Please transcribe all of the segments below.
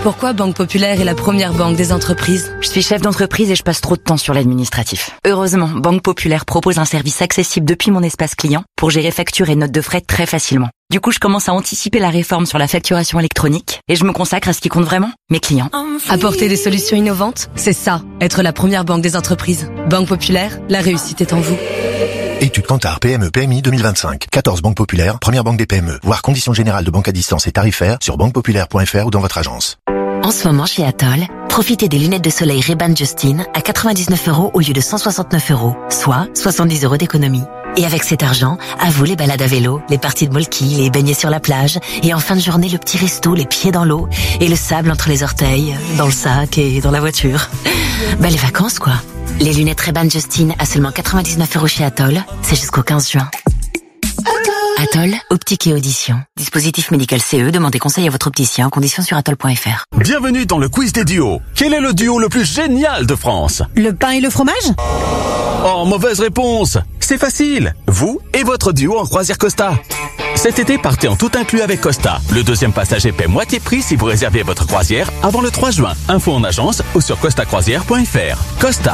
Pourquoi Banque Populaire est la première banque des entreprises? Je suis chef d'entreprise et je passe trop de temps sur l'administratif. Heureusement, Banque Populaire propose un service accessible depuis mon espace client pour gérer factures et notes de frais très facilement. Du coup, je commence à anticiper la réforme sur la facturation électronique et je me consacre à ce qui compte vraiment, mes clients. Apporter des solutions innovantes, c'est ça, être la première banque des entreprises. Banque Populaire, la réussite est en vous. Étude Kantar PME PMI 2025. 14 banques populaires, première banque des PME. Voir conditions générales de banque à distance et tarifaires sur banquepopulaire.fr ou dans votre agence. En ce moment chez Atoll, profitez des lunettes de soleil Ray-Ban Justin à 99 € au lieu de 169 €, soit 70 € d'économie. Et avec cet argent, à vous les balades à vélo, les parties de molki, les baignets sur la plage, et en fin de journée le petit resto, les pieds dans l'eau, et le sable entre les orteils, dans le sac et dans la voiture. Les vacances quoi. Les lunettes Ray-Ban Justin à seulement 99 € chez Atoll, c'est jusqu'au 15 juin. Atoll, optique et audition. Dispositif médical CE, demandez conseil à votre opticien, conditions sur atoll.fr. Bienvenue dans le quiz des duos. Quel est le duo le plus génial de France? Le pain et le fromage? Oh, mauvaise réponse. C'est facile. Vous et votre duo en croisière Costa. Cet été, partez en tout inclus avec Costa. Le deuxième passager paie moitié prix si vous réservez votre croisière avant le 3 juin. Info en agence ou sur costacroisière.fr. Costa.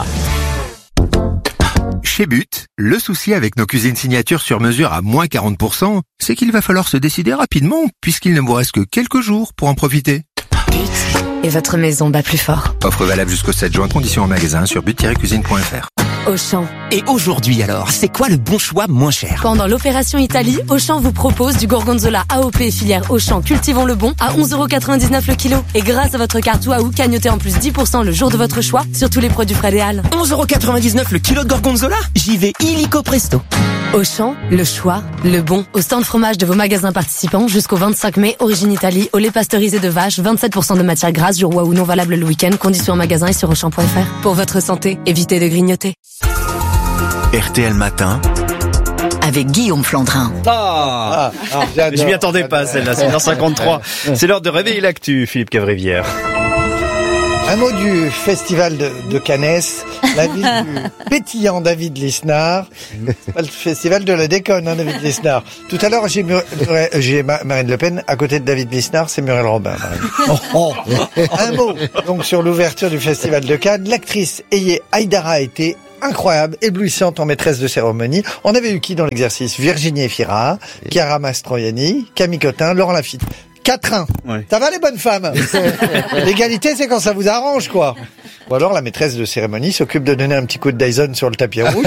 Chez But, le souci avec nos cuisines signatures sur mesure à moins 40%, c'est qu'il va falloir se décider rapidement puisqu'il ne vous reste que quelques jours pour en profiter. But, et votre maison bat plus fort. Offre valable jusqu'au 7 juin, conditions en magasin sur but-cuisine.fr. Auchan. Et aujourd'hui alors, c'est quoi le bon choix moins cher? Pendant l'opération Italie, Auchan vous propose du gorgonzola AOP filière Auchan Cultivons le Bon à 11,99 € le kilo. Et grâce à votre carte Waouh, cagnotez en plus 10% le jour de votre choix sur tous les produits frais des Halles. 11,99 € le kilo de gorgonzola? J'y vais illico presto. Auchan, le choix, le bon. Au stand fromage de vos magasins participants jusqu'au 25 mai, Origine Italie, au lait pasteurisé de vache, 27% de matière grasse, jour Waouh non valable le week-end, conditions en magasin et sur Auchan.fr. Pour votre santé, évitez de grignoter. RTL Matin avec Guillaume Flandrin. Je m'y attendais pas celle-là, c'est 1h53. C'est l'heure de réveiller l'actu, Philippe Cavrivière. Un mot du festival de Cannes, la ville du pétillant David Lisnard. C'est pas le festival de la déconne, David Lisnard. Tout à l'heure, j'ai Marine Le Pen. À côté de David Lisnard, c'est Muriel Robin. Un mot donc sur l'ouverture du festival de Cannes. L'actrice Eye Haïdara a été incroyable, éblouissante en maîtresse de cérémonie. On avait eu qui dans l'exercice? Virginie Efira, Chiara Mastroianni, Camille Cotin, Laurent Lafitte. 4-1. Ouais. Ça va les bonnes femmes? L'égalité, c'est quand ça vous arrange, quoi. Ou alors la maîtresse de cérémonie s'occupe de donner un petit coup de Dyson sur le tapis rouge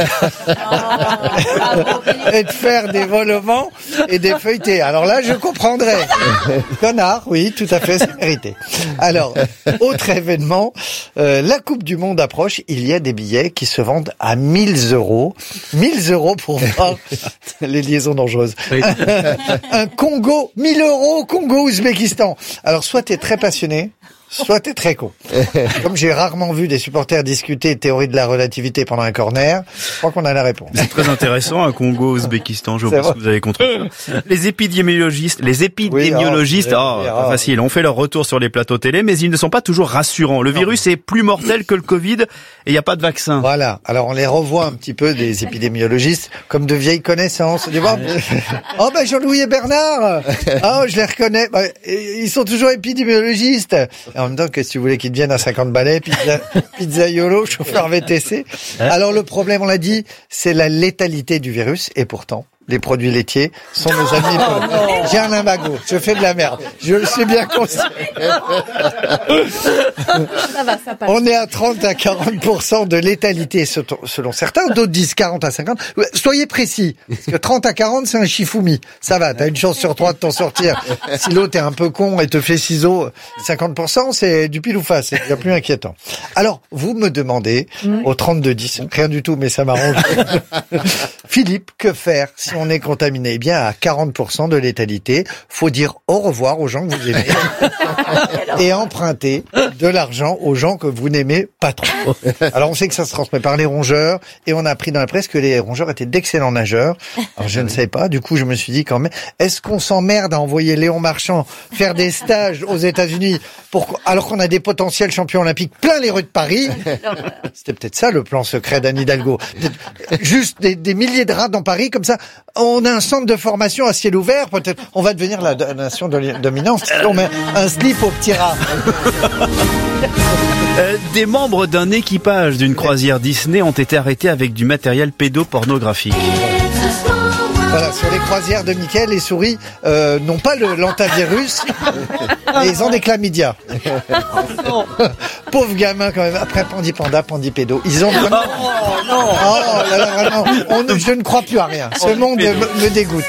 et de faire des vols au vent et des feuilletés. Alors là, je comprendrais. Connard, oui, tout à fait, c'est mérité. Alors, autre événement, la Coupe du Monde approche. Il y a des billets qui se vendent à 1 000 €. 1 000 € pour voir les liaisons dangereuses. Oui. Un Congo, 1 000 € Congo-Ouzbékistan. Alors, soit t'es très passionné, soit t'es très con. Comme j'ai rarement vu des supporters discuter théorie de la relativité pendant un corner, je crois qu'on a la réponse. C'est très intéressant, un Congo-Ouzbékistan, je vois ce que vous avez contre ça. Les épidémiologistes, pas facile, ont fait leur retour sur les plateaux télé, mais ils ne sont pas toujours rassurants. Le virus est plus mortel que le Covid et il n'y a pas de vaccin. Voilà. Alors on les revoit un petit peu, des épidémiologistes, comme de vieilles connaissances. Jean-Louis et Bernard, je les reconnais. Ils sont toujours épidémiologistes. En même temps, qu'est-ce que tu voulais qu'ils deviennent à 50 balais, pizzaiolo, chauffeur VTC. Alors le problème, on l'a dit, c'est la létalité du virus, et pourtant, les produits laitiers sont nos amis. J'ai un limbago, je fais de la merde. Je le sais bien conscient. Ça passe. On est à 30 à 40% de létalité selon certains, d'autres disent 40 à 50. Soyez précis, parce que 30 à 40, c'est un chifoumi. Ça va, t'as une chance sur 3 de t'en sortir. Si l'autre est un peu con et te fait ciseaux, 50%, c'est du pile ou face, c'est déjà plus inquiétant. Alors, vous me demandez, au 32-10, rien du tout, mais ça m'arrange. Philippe, que faire si on est contaminé? Eh bien, à 40% de létalité, faut dire au revoir aux gens que vous aimez et emprunter de l'argent aux gens que vous n'aimez pas trop. Alors on sait que ça se transmet par les rongeurs et on a appris dans la presse que les rongeurs étaient d'excellents nageurs. Alors je ne savais pas, du coup je me suis dit quand même, est-ce qu'on s'emmerde à envoyer Léon Marchand faire des stages aux États-Unis alors qu'on a des potentiels champions olympiques plein les rues de Paris? C'était peut-être ça le plan secret d'Anne Hidalgo. Juste des milliers de rats dans Paris, comme ça on a un centre de formation à ciel ouvert, peut-être on va devenir la nation dominante si on met un slip au petit rat. Des membres d'un équipage d'une croisière Disney ont été arrêtés avec du matériel pédopornographique. Voilà, sur les croisières de Mickey, les souris n'ont pas l'antivirus, et ils ont des chlamydia. Pauvre gamin quand même. Après Pandi Panda, Pandi Pédo, ils ont vraiment... vraiment. Je ne crois plus à rien. Ce monde me dégoûte.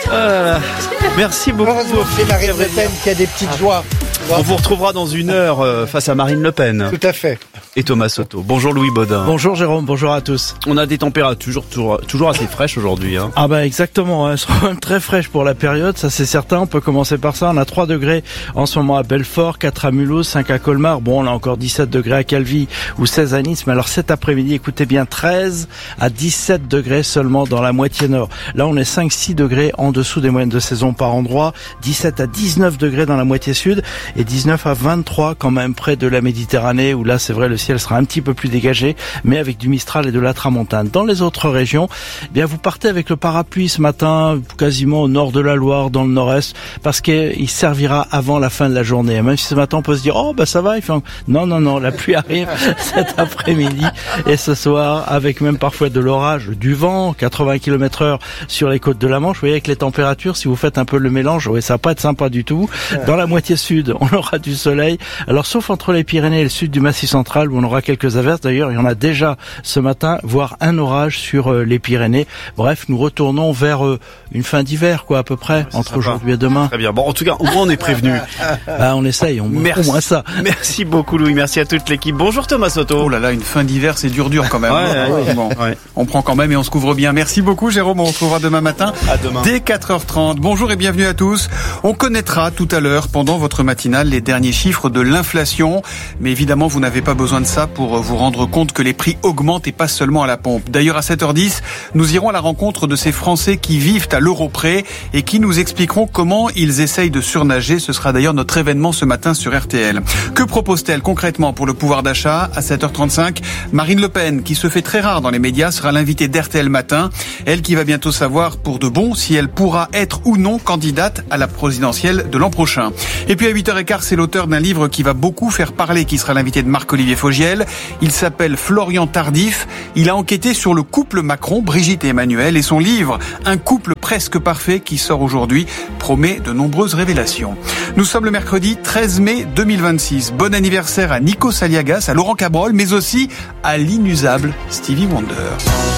Merci beaucoup. Heureusement, c'est Marine Le Pen qui a des petites joies. On vous retrouvera dans une heure face à Marine Le Pen. Tout à fait. Et Thomas Soto. Bonjour Louis Baudin. Bonjour Jérôme, bonjour à tous. On a des températures toujours assez fraîches aujourd'hui. Hein. Ah bah exactement, elles sont même très fraîches pour la période, ça c'est certain. On peut commencer par ça. On a 3 degrés en ce moment à Belfort, 4 à Mulhouse, 5 à Colmar. Bon, on a encore 17 degrés à Calvi ou 16 à Nice. Mais alors cet après-midi, écoutez bien, 13 à 17 degrés seulement dans la moitié nord. Là, on est 5-6 degrés en dessous des moyennes de saison par endroit. 17 à 19 degrés dans la moitié sud et 19 à 23 quand même près de la Méditerranée où là, c'est vrai, le ciel sera un petit peu plus dégagé, mais avec du Mistral et de la Tramontane. Dans les autres régions, eh bien, vous partez avec le parapluie ce matin, quasiment au nord de la Loire, dans le nord-est, parce qu'il servira avant la fin de la journée. Même si ce matin, on peut se dire, oh, bah, ça va, non, la pluie arrive cet après-midi et ce soir, avec même parfois de l'orage, du vent, 80 km/h sur les côtes de la Manche. Vous voyez, avec les températures, si vous faites un peu le mélange, ouais, ça va pas être sympa du tout. Dans la moitié sud, on aura du soleil. Alors, sauf entre les Pyrénées et le sud du Massif central, où on aura quelques averses. D'ailleurs, il y en a déjà ce matin, voire un orage sur les Pyrénées. Bref, nous retournons vers une fin d'hiver, quoi, à peu près, entre aujourd'hui et demain. Très bien. Bon, en tout cas, au moins on est prévenu. On essaye, au moins ça. Merci beaucoup, Louis. Merci à toute l'équipe. Bonjour Thomas Soto. Oh là là, une fin d'hiver, c'est dur quand même. Ouais. On prend quand même et on se couvre bien. Merci beaucoup, Jérôme. On se retrouvera demain matin. À demain. Dès 4h30. Bonjour et bienvenue à tous. On connaîtra tout à l'heure, pendant votre matinale, les derniers chiffres de l'inflation. Mais évidemment, vous n'avez pas besoin de ça pour vous rendre compte que les prix augmentent et pas seulement à la pompe. D'ailleurs, à 7h10, nous irons à la rencontre de ces Français qui vivent à l'euro près et qui nous expliqueront comment ils essayent de surnager. Ce sera d'ailleurs notre événement ce matin sur RTL. Que propose-t-elle concrètement pour le pouvoir d'achat? À 7h35, Marine Le Pen, qui se fait très rare dans les médias, sera l'invitée d'RTL Matin. Elle qui va bientôt savoir pour de bon si elle pourra être ou non candidate à la présidentielle de l'an prochain. Et puis à 8h15, c'est l'auteur d'un livre qui va beaucoup faire parler, qui sera l'invité de Marc-Olivier Fogiel. Il s'appelle Florian Tardif. Il a enquêté sur le couple Macron, Brigitte et Emmanuel, et son livre Un couple presque parfait, qui sort aujourd'hui, promet de nombreuses révélations. Nous sommes le mercredi 13 mai 2026. Bon anniversaire à Nikos Aliagas, à Laurent Cabrol, mais aussi à l'inusable Stevie Wonder.